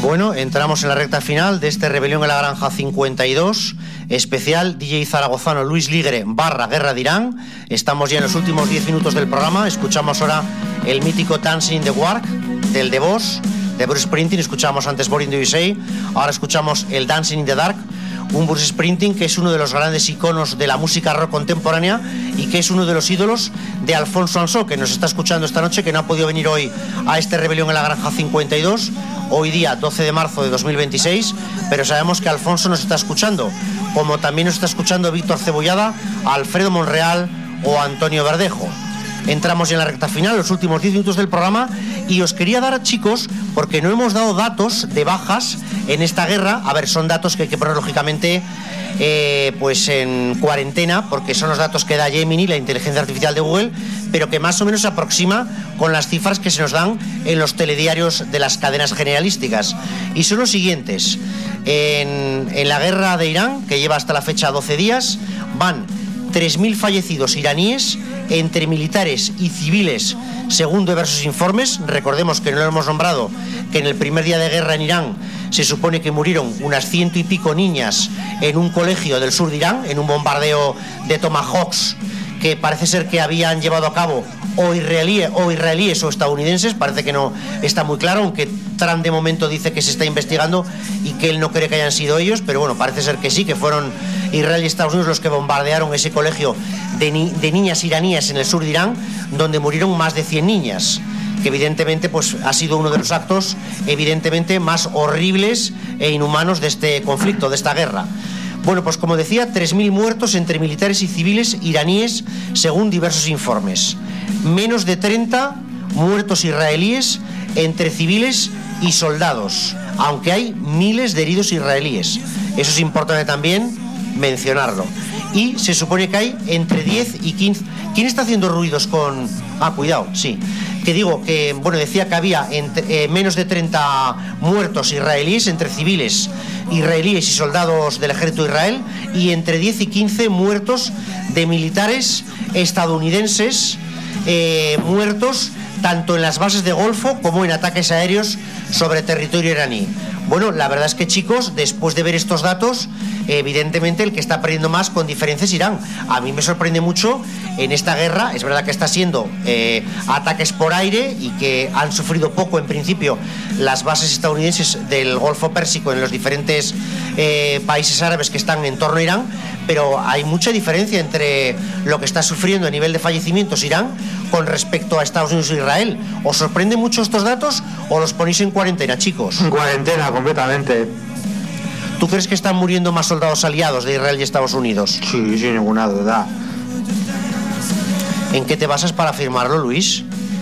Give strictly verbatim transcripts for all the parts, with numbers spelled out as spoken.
Bueno, entramos en la recta final de este Rebelión en la Granja cincuenta y dos, especial D J zaragozano Luis Ligre barra Guerra de Irán. Estamos ya en los últimos diez minutos del programa. Escuchamos ahora el mítico Dancing in the Dark del The Boss, de Bruce Springsteen. Escuchamos antes Born in the U S A. Ahora escuchamos el Dancing in the Dark, un Bruce Springsteen que es uno de los grandes iconos de la música rock contemporánea y que es uno de los ídolos de Alfonso Ansó, que nos está escuchando esta noche, que no ha podido venir hoy a este Rebelión en la Granja cincuenta y dos, hoy día doce de marzo de dos mil veintiséis, pero sabemos que Alfonso nos está escuchando, como también nos está escuchando Víctor Cebollada, Alfredo Monreal o Antonio Verdejo. Entramos ya en la recta final, los últimos diez minutos del programa, y os quería dar, chicos, porque no hemos dado datos de bajas en esta guerra. A ver, son datos que hay que poner lógicamente eh, pues en cuarentena, porque son los datos que da Gemini, la inteligencia artificial de Google, pero que más o menos se aproxima con las cifras que se nos dan en los telediarios de las cadenas generalísticas. Y son los siguientes: en, en la guerra de Irán, que lleva hasta la fecha doce días, van tres mil fallecidos iraníes entre militares y civiles, según diversos informes. Recordemos que no lo hemos nombrado, que en el primer día de guerra en Irán se supone que murieron unas ciento y pico niñas en un colegio del sur de Irán, en un bombardeo de Tomahawks que parece ser que habían llevado a cabo o israelíes o, israelíes o estadounidenses. Parece que no está muy claro, aunque Trump de momento dice que se está investigando y que él no cree que hayan sido ellos, pero bueno, parece ser que sí, que fueron Israel y Estados Unidos los que bombardearon ese colegio de, ni- de niñas iraníes en el sur de Irán, donde murieron más de cien niñas, que evidentemente pues ha sido uno de los actos evidentemente más horribles e inhumanos de este conflicto, de esta guerra. Bueno, pues como decía, tres mil muertos entre militares y civiles iraníes, según diversos informes. Menos de treinta muertos israelíes entre civiles y soldados, aunque hay miles de heridos israelíes. Eso es importante también mencionarlo. Y se supone que hay entre diez y quince... ¿Quién está haciendo ruidos con...? Ah, cuidado, sí. Que digo que, bueno, decía que había entre, eh, menos de treinta muertos israelíes entre civiles israelíes y soldados del ejército de Israel, y entre diez y quince muertos de militares estadounidenses eh, muertos tanto en las bases de Golfo como en ataques aéreos sobre territorio iraní. Bueno, la verdad es que, chicos, después de ver estos datos, evidentemente el que está perdiendo más con diferencia es Irán. A mí me sorprende mucho en esta guerra. Es verdad que está siendo eh, ataques por aire y que han sufrido poco en principio las bases estadounidenses del Golfo Pérsico en los diferentes eh, países árabes que están en torno a Irán, pero hay mucha diferencia entre lo que está sufriendo a nivel de fallecimientos Irán con respecto a Estados Unidos e Israel. ¿Os sorprenden mucho estos datos o los ponéis en cuarentena, chicos? En cuarentena, completamente. ¿Tú crees que están muriendo más soldados aliados de Israel y Estados Unidos? Sí, sin ninguna duda. ¿En qué te basas para afirmarlo, Luis?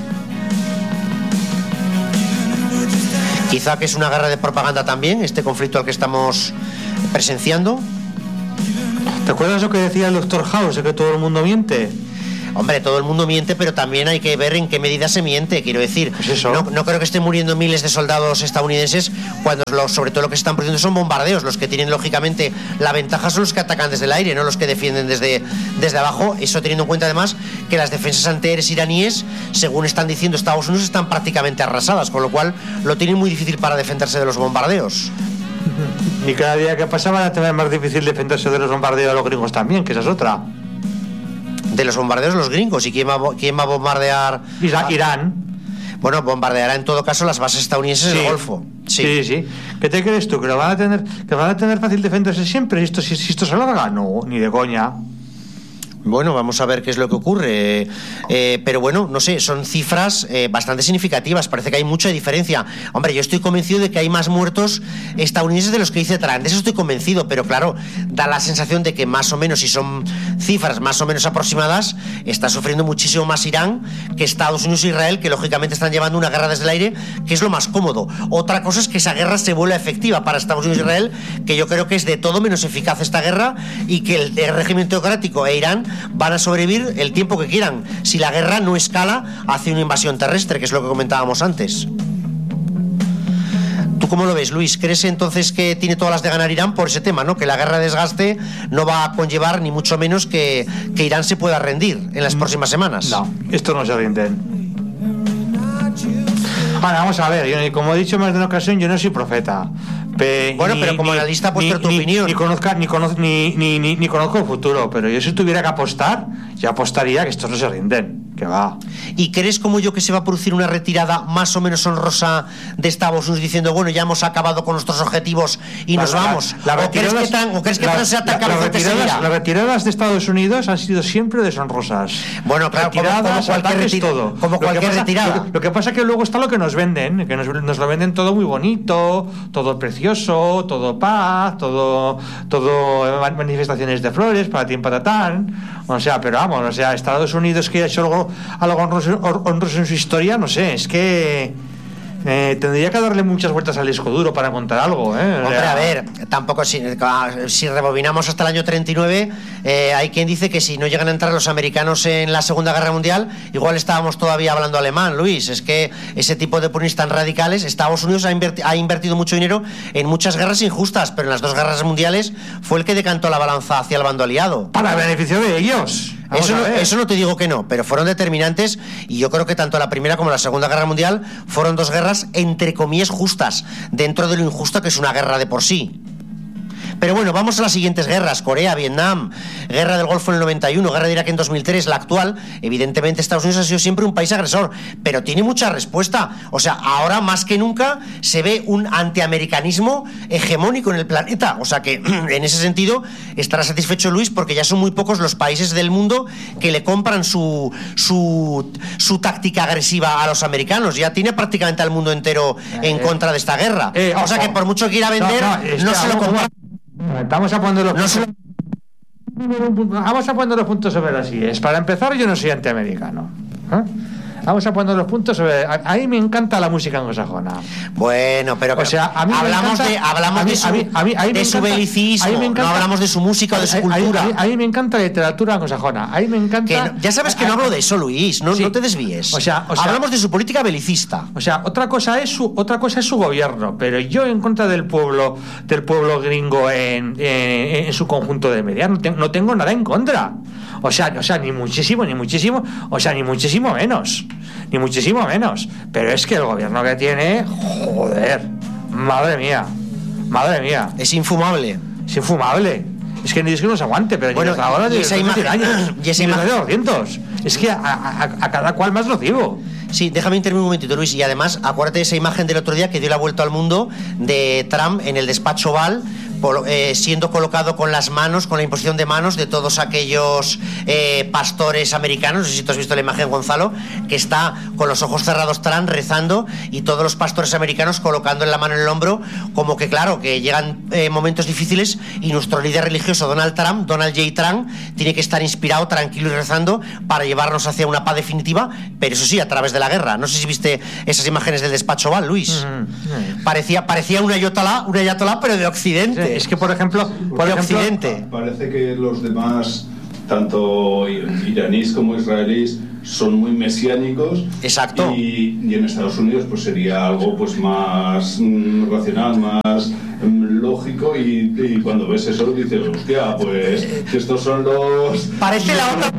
Quizá que es una guerra de propaganda también, este conflicto al que estamos presenciando. ¿Te acuerdas lo que decía el doctor House, de que todo el mundo miente? Hombre, todo el mundo miente, pero también hay que ver en qué medida se miente. Quiero decir, pues eso. No, no creo que estén muriendo miles de soldados estadounidenses cuando lo, sobre todo lo que se están produciendo son bombardeos. Los que tienen lógicamente la ventaja son los que atacan desde el aire, no los que defienden desde, desde abajo. Eso teniendo en cuenta además que las defensas antiaéreas iraníes, según están diciendo Estados Unidos, están prácticamente arrasadas, con lo cual lo tienen muy difícil para defenderse de los bombardeos. Y cada día que pasa van a tener más difícil defenderse de los bombardeos de los gringos también, que esa es otra. De los bombardeos los gringos. ¿Y quién va, quién va a bombardear? Ira- Irán. Bueno, bombardeará en todo caso las bases estadounidenses Sí. del Golfo. Sí. sí, sí. ¿Qué te crees tú? ¿Que lo van a tener, que van a tener fácil defenderse siempre? ¿Si esto, si, si esto se alarga? No, ni de coña. Bueno, vamos a ver qué es lo que ocurre. Eh, pero bueno, no sé, son cifras eh, bastante significativas. Parece que hay mucha diferencia. Hombre, yo estoy convencido de que hay más muertos estadounidenses de los que dice Trump. De eso estoy convencido, pero claro, da la sensación de que más o menos, si son cifras más o menos aproximadas, está sufriendo muchísimo más Irán que Estados Unidos e Israel, que lógicamente están llevando una guerra desde el aire, que es lo más cómodo. Otra cosa es que esa guerra se vuelva efectiva para Estados Unidos e Israel, que yo creo que es de todo menos eficaz esta guerra, y que el, el régimen teocrático e Irán van a sobrevivir el tiempo que quieran, si la guerra no escala hacia una invasión terrestre, que es lo que comentábamos antes. ¿Tú cómo lo ves, Luis? ¿Crees entonces que tiene todas las de ganar Irán por ese tema, ¿no? Que la guerra de desgaste no va a conllevar ni mucho menos que, que Irán se pueda rendir en las próximas semanas. No, esto no se rinden. Bueno, vamos a ver, yo, como he dicho más de una ocasión, yo no soy profeta. Pe, bueno, ni, pero como ni, analista puedes dar tu ni, opinión. Ni, conozca, ni, conozco, ni, ni, ni, ni conozco el futuro, pero yo si tuviera que apostar, yo apostaría que estos no se rinden, que va. ¿Y crees como yo que se va a producir una retirada más o menos honrosa de Estados Unidos diciendo, bueno, ya hemos acabado con nuestros objetivos y nos la, vamos? La, la ¿O, crees que tan, ¿O crees que tan sea tan la, la, retiradas, las retiradas de Estados Unidos han sido siempre deshonrosas? Bueno, claro, retiradas, como, como cualquier, ataques, todo. Como cualquier lo pasa, retirada. Lo, lo que pasa es que luego está lo que nos venden, que nos, nos lo venden todo muy bonito, todo precioso, todo paz, todo, todo manifestaciones de flores, para ti, patatán. O sea, pero vamos, o sea, Estados Unidos que ha hecho algo, algo honroso, honroso en su historia, no sé, es que Eh, tendría que darle muchas vueltas al disco duro para contar algo, ¿eh? Hombre, a ver, tampoco si, si rebobinamos hasta el año treinta y nueve, eh, hay quien dice que si no llegan a entrar los americanos en la Segunda Guerra Mundial, igual estábamos todavía hablando alemán, Luis. Es que ese tipo de puristas tan radicales, Estados Unidos ha, inverti ha invertido mucho dinero en muchas guerras injustas, pero en las dos guerras mundiales fue el que decantó la balanza hacia el bando aliado. Para beneficio de ellos. Eso no, eso no te digo que no, pero fueron determinantes, y yo creo que tanto la Primera como la Segunda Guerra Mundial fueron dos guerras entre comillas justas, dentro de lo injusto que es una guerra de por sí. Pero bueno, vamos a las siguientes guerras: Corea, Vietnam, Guerra del Golfo en el noventa y uno, Guerra de Irak en dos mil tres, la actual. Evidentemente Estados Unidos ha sido siempre un país agresor, pero tiene mucha respuesta. O sea, ahora más que nunca se ve un antiamericanismo hegemónico en el planeta. O sea que en ese sentido estará satisfecho Luis, porque ya son muy pocos los países del mundo que le compran su, su, su táctica agresiva a los americanos. Ya tiene prácticamente al mundo entero en contra de esta guerra. Eh, o sea que por mucho que quiera vender, no, no, no se lo compra. Vamos a poner los no se... Vamos a poner los puntos sobre las IES. Para empezar, yo no soy antiamericano, ¿eh? Vamos a poner los puntos sobre... A, a mí me encanta la música anglosajona. Bueno, pero... O sea, a mí hablamos encanta, de, hablamos a mí, de su, a mí, a mí, a mí de su encanta, belicismo, a mí me encanta, no hablamos de su música o de su a, cultura. A, a, a mí me encanta la literatura anglosajona. A mí me encanta... Que no, ya sabes que a, no hablo de eso, Luis, no, sí. no te desvíes. O sea, o sea, hablamos de su política belicista. O sea, otra cosa es su otra cosa es su gobierno, pero yo en contra del pueblo del pueblo gringo en, en, en su conjunto de medidas no, te, no tengo nada en contra. O sea, o sea, ni muchísimo, ni muchísimo, o sea, ni muchísimo menos, ni muchísimo menos. Pero es que el gobierno que tiene, joder, madre mía, madre mía. Es infumable. Es infumable. Es que ni es que no se aguante, pero bueno, hasta ahora y esa imagen, años, y esa imagen, de doscientos. Es que a, a, a cada cual más nocivo. Sí, déjame intervenir un momentito, Luis. Y además, acuérdate de esa imagen del otro día que dio la vuelta al mundo de Trump en el despacho Oval, eh, siendo colocado con las manos, con la imposición de manos de todos aquellos eh, pastores americanos. No sé si tú has visto la imagen, Gonzalo, que está con los ojos cerrados Trump rezando y todos los pastores americanos colocando la mano en el hombro, como que claro, que llegan eh, momentos difíciles y nuestro líder religioso Donald Trump, Donald J. Trump, tiene que estar inspirado, tranquilo y rezando para llevarnos hacia una paz definitiva, pero eso sí, a través de la guerra. No sé si viste esas imágenes del despacho Oval, Luis. Mm-hmm. Parecía, parecía un ayatolá, un ayatolá, pero de Occidente. Sí, es que, por ejemplo, por de ejemplo, Occidente. Parece que los demás, tanto iraníes como israelíes, son muy mesiánicos. Exacto. Y, y en Estados Unidos pues sería algo pues más mm, racional, más mm, lógico, y, y cuando ves eso dices, hostia, pues estos son los... Parece la otra...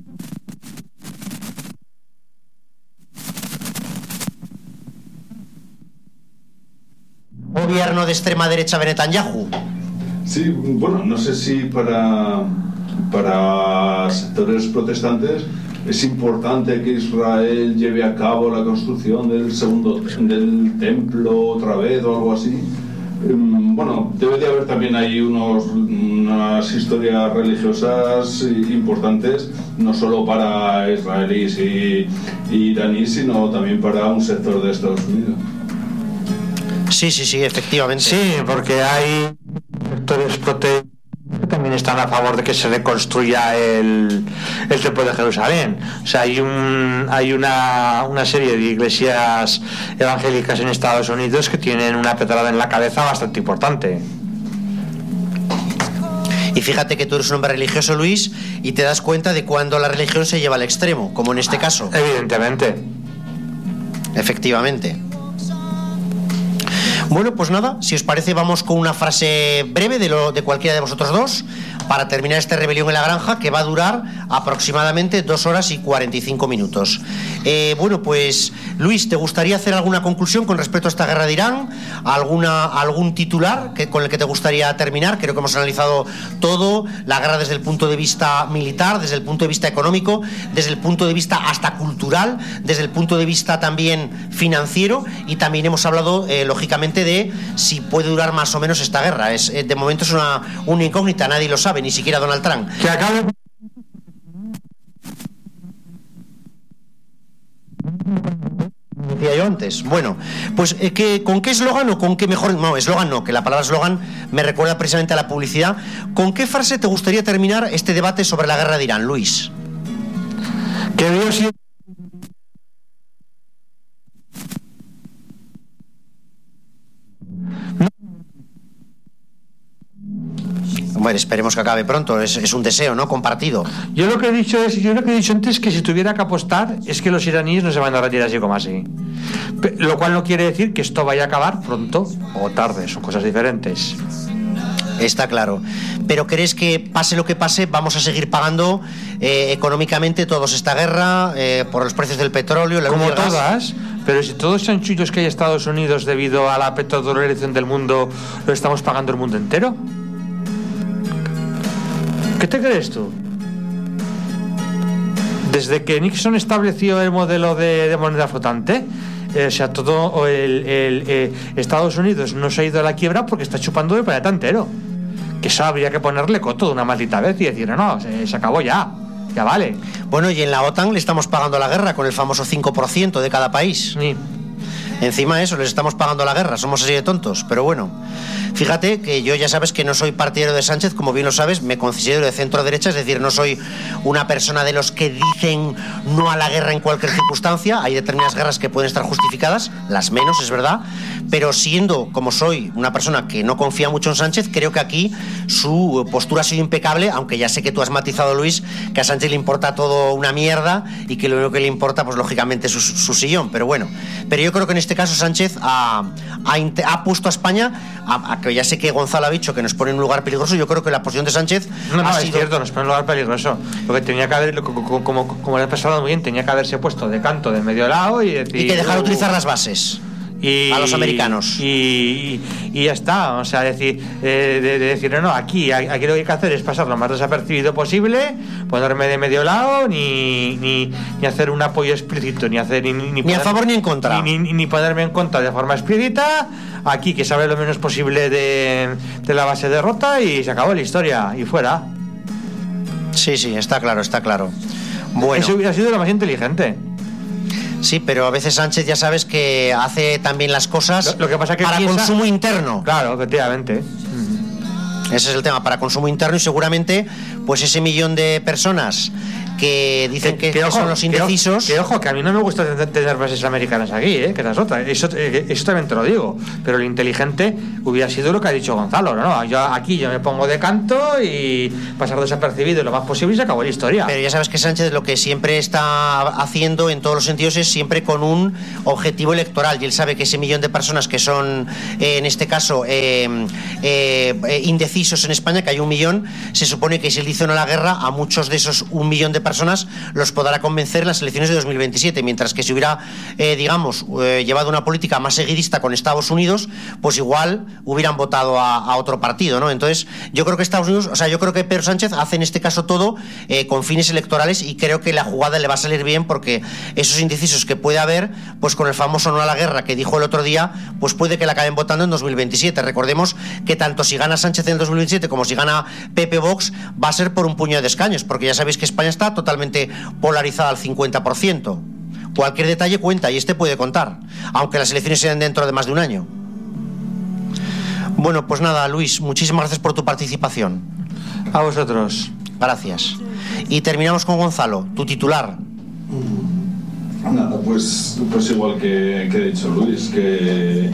Gobierno de extrema derecha de Netanyahu. Sí, bueno, no sé si para, para sectores protestantes es importante que Israel lleve a cabo la construcción del segundo del templo otra vez o algo así. Bueno, debe de haber también ahí unos, unas historias religiosas importantes, no solo para israelíes y, y iraníes, sino también para un sector de Estados Unidos. Sí, sí, sí, efectivamente. Sí, porque hay sectores protestantes que también están a favor de que se reconstruya el, el templo de Jerusalén. O sea, hay un hay una, una serie de iglesias evangélicas en Estados Unidos que tienen una pedrada en la cabeza bastante importante. Y fíjate que tú eres un hombre religioso, Luis, y te das cuenta de cuando la religión se lleva al extremo, como en este caso. Evidentemente. Efectivamente. Bueno, pues nada, si os parece vamos con una frase breve de, lo, de cualquiera de vosotros dos para terminar este Rebelión en la Granja, que va a durar aproximadamente dos horas y cuarenta y cinco minutos. Eh, bueno, pues Luis, ¿te gustaría hacer alguna conclusión con respecto a esta guerra de Irán? ¿Alguna, algún titular que, con el que te gustaría terminar? Creo que hemos analizado todo, la guerra desde el punto de vista militar, desde el punto de vista económico, desde el punto de vista hasta cultural, desde el punto de vista también financiero, y también hemos hablado, eh, lógicamente, de si puede durar más o menos esta guerra. Es, eh, de momento es una, una incógnita, nadie lo sabe, ni siquiera Donald Trump. Que acabe. Decía yo antes. Bueno, pues eh, que, ¿con qué eslogan o con qué mejor? No, eslogan no, que la palabra eslogan me recuerda precisamente a la publicidad. ¿Con qué frase te gustaría terminar este debate sobre la guerra de Irán, Luis? Que Dios sí. Bueno, esperemos que acabe pronto, es, es un deseo, ¿no? Compartido. Yo lo que he dicho es, yo lo que he dicho antes es que si tuviera que apostar es que los iraníes no se van a retirar así como así. Lo cual no quiere decir que esto vaya a acabar pronto o tarde, son cosas diferentes. Está claro. Pero ¿crees que pase lo que pase vamos a seguir pagando eh, económicamente todos esta guerra eh, por los precios del petróleo? La como luz y el gas? Todas, pero si todos los chanchullos que hay en Estados Unidos debido a la petrodolarización del mundo lo estamos pagando el mundo entero. ¿Qué te crees tú? Desde que Nixon estableció el modelo de, de moneda flotante, eh, o sea, todo el, el eh, Estados Unidos no se ha ido a la quiebra porque está chupando el planeta entero. Que eso habría que ponerle coto de una maldita vez y decir, no, no, se, se acabó ya, ya vale. Bueno, y en la OTAN le estamos pagando la guerra con el famoso cinco por ciento de cada país. Sí. Encima de eso, les estamos pagando la guerra, somos así de tontos, pero bueno. Fíjate que yo ya sabes que no soy partidario de Sánchez, como bien lo sabes, me considero de centro derecha, es decir, no soy una persona de los que dicen no a la guerra en cualquier circunstancia. Hay determinadas guerras que pueden estar justificadas, las menos, es verdad, pero siendo como soy una persona que no confía mucho en Sánchez, creo que aquí su postura ha sido impecable, aunque ya sé que tú has matizado, Luis, que a Sánchez le importa todo una mierda y que lo único que le importa, pues lógicamente, es su, su sillón, pero bueno. Pero yo creo que en este caso Sánchez ha, ha, ha puesto a España, a, a que ya sé que Gonzalo ha dicho que nos pone en un lugar peligroso. Yo creo que la posición de Sánchez no, no, ha es sido... cierto, nos pone en un lugar peligroso. Lo que tenía que haber, como, como, como le ha pasado muy bien, tenía que haberse puesto de canto de medio lado y decir... Y que dejar uh, utilizar las bases. Y, a los americanos y, y, y ya está, o sea, decir, eh, de, de decir, no, no, aquí, aquí lo que hay que hacer es pasar lo más desapercibido posible, ponerme de medio lado, ni, ni, ni hacer un apoyo explícito, ni hacer ni, ni, ni poner, a favor ni en contra, ni, ni, ni ponerme en contra de forma explícita. Aquí que se hable lo menos posible de, de la base de derrota y se acabó la historia y fuera. Sí, sí, está claro, está claro. Bueno, eso hubiera sido lo más inteligente. Sí, pero a veces Sánchez ya sabes que hace también las cosas lo, lo que pasa que para piensa... consumo interno. Claro, efectivamente. Ese es el tema, para consumo interno, y seguramente pues ese millón de personas que dicen que, que, que ojo, son los indecisos. Que, que ojo, que a mí no me gusta tener bases americanas aquí, ¿eh? Que esa es otra. Eso, eso también te lo digo. Pero lo inteligente hubiera sido lo que ha dicho Gonzalo, ¿no? Yo aquí yo me pongo de canto y pasar desapercibido lo más posible y se acabó la historia. Pero ya sabes que Sánchez lo que siempre está haciendo en todos los sentidos es siempre con un objetivo electoral, y él sabe que ese millón de personas que son, eh, en este caso, eh, eh, indecisos en España, que hay un millón, se supone que si él dice no a la guerra, a muchos de esos un millón de personas los podrá convencer en las elecciones de dos mil veintisiete, mientras que si hubiera, eh, digamos, eh, llevado una política más seguidista con Estados Unidos, pues igual hubieran votado a, a otro partido, ¿no? Entonces, yo creo que Estados Unidos, o sea, yo creo que Pedro Sánchez hace en este caso todo eh, con fines electorales, y creo que la jugada le va a salir bien, porque esos indecisos que puede haber, pues con el famoso no a la guerra que dijo el otro día, pues puede que la acaben votando en dos mil veintisiete. Recordemos que tanto si gana Sánchez en dos mil veintisiete como si gana P P Vox, va a ser por un puño de escaños, porque ya sabéis que España está totalmente polarizada al cincuenta por ciento. Cualquier detalle cuenta, y este puede contar, aunque las elecciones sean dentro de más de un año. Bueno, pues nada, Luis, muchísimas gracias por tu participación. A vosotros. Gracias. Y terminamos con Gonzalo, tu titular. Nada, pues, pues igual que, que ha dicho Luis, que,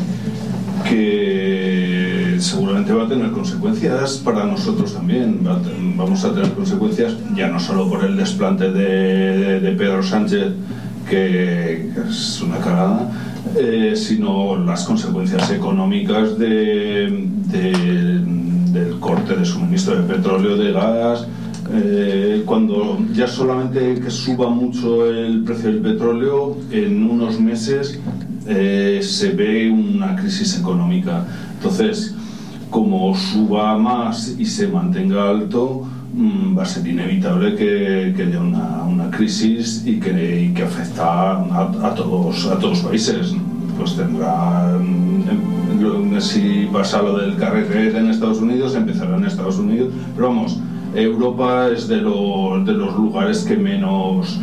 que seguramente va a tener consecuencias para nosotros también. Va a tener, vamos a tener consecuencias ya no solo por el desplante de, de, de Pedro Sánchez, que, que es una cagada, eh, sino las consecuencias económicas de, de, del corte de suministro de petróleo, de gas, Eh, cuando ya solamente que suba mucho el precio del petróleo, en unos meses eh, se ve una crisis económica. Entonces, como suba más y se mantenga alto, mmm, va a ser inevitable que, que haya una, una crisis y que, y que afecta a, a, todos, a todos los países. Pues tendrá, mmm, si pasa lo del carrete en Estados Unidos, empezará en Estados Unidos, pero vamos, Europa es de los, de los lugares que menos,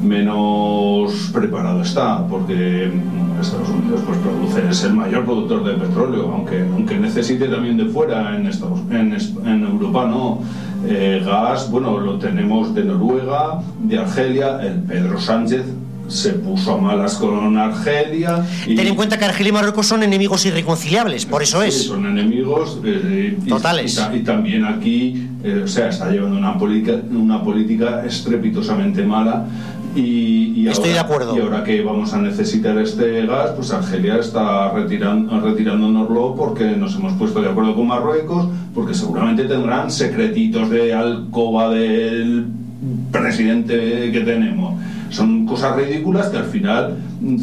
menos preparado está, porque Estados Unidos pues produce, es el mayor productor de petróleo, aunque, aunque necesite también de fuera, en, Estados, en, en Europa no. Eh, gas, bueno, lo tenemos de Noruega, de Argelia. El Pedro Sánchez se puso a malas con Argelia. Y ten en cuenta que Argelia y Marruecos son enemigos irreconciliables, por eso sí, es. Son enemigos eh, totales. Y, y, y también aquí, eh, o sea, está llevando una política, una política estrepitosamente mala. Y, y Estoy ahora, de acuerdo. Y ahora que vamos a necesitar este gas, pues Argelia está retirando, retirándonoslo porque nos hemos puesto de acuerdo con Marruecos, porque seguramente tendrán secretitos de alcoba del presidente que tenemos. Son cosas ridículas que al final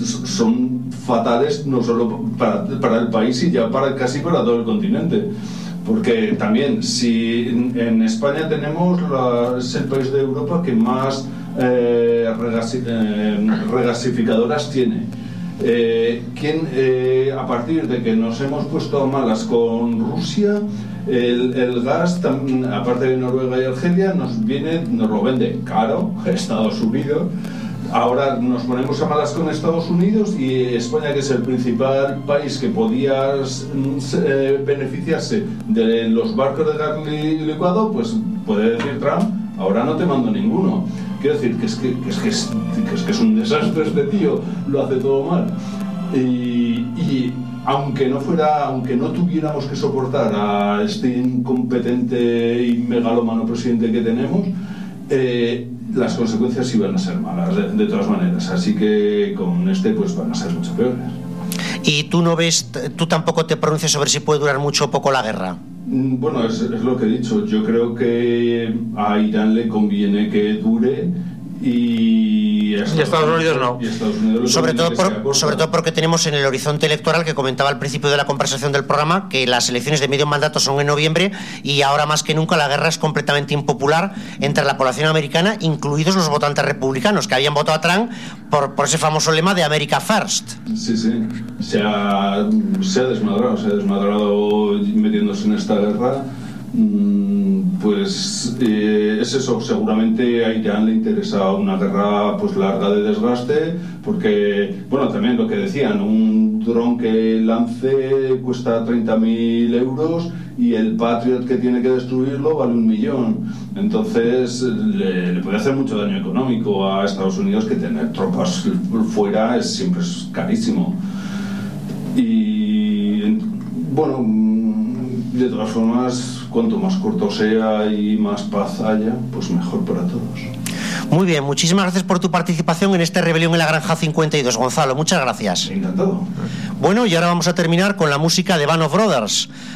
son fatales no solo para, para el país y ya para casi para todo el continente. Porque también, si en, en España tenemos la, es el país de Europa que más eh, regasi, eh, regasificadoras tiene. Eh, ¿quién, eh, a partir de que nos hemos puesto a malas con Rusia, el, el gas, tam, aparte de Noruega y Argelia, nos viene, nos lo vende caro Estados Unidos. Ahora nos ponemos a malas con Estados Unidos y España, que es el principal país que podía eh, beneficiarse de los barcos de gas licuado, pues puede decir Trump, ahora no te mando ninguno. Quiero decir que es que, que, es, que, es, que, es, que es un desastre este tío, lo hace todo mal. Y, y aunque no fuera, aunque no tuviéramos que soportar a este incompetente y megalómano presidente que tenemos, eh, las consecuencias iban a ser malas de, de todas maneras, así que con este pues van a ser mucho peores. ¿Y tú no ves, tú tampoco te pronuncias sobre si puede durar mucho o poco la guerra? Bueno, es, es lo que he dicho. Yo creo que a Irán le conviene que dure y a Estados, y Estados Unidos no. Y Estados Unidos sobre, todo por, sobre todo porque tenemos en el horizonte electoral, que comentaba al principio de la conversación del programa, que las elecciones de medio mandato son en noviembre y ahora más que nunca la guerra es completamente impopular entre la población americana, incluidos los votantes republicanos que habían votado a Trump por, por ese famoso lema de America First. Sí, sí, se ha, se ha desmadrado, se ha desmadrado metiéndose en esta guerra. Pues eh, es eso, seguramente a Irán le interesa una guerra pues larga de desgaste, porque, bueno, también lo que decían, un dron que lance cuesta treinta mil euros y el Patriot que tiene que destruirlo vale un millón. Entonces le, le puede hacer mucho daño económico a Estados Unidos, que tener tropas fuera es siempre es carísimo. Y bueno, de todas formas, cuanto más corto sea y más paz haya, pues mejor para todos. Muy bien, muchísimas gracias por tu participación en este Rebelión en la Granja cincuenta y dos, Gonzalo, muchas gracias. Encantado. Bueno, y ahora vamos a terminar con la música de Band of Brothers.